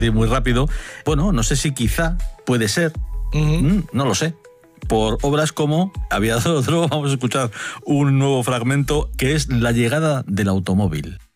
muy rápido. Bueno, no sé si quizá puede ser, no lo sé, por obras como Aviador otro. Vamos a escuchar un nuevo fragmento que es La llegada del automóvil.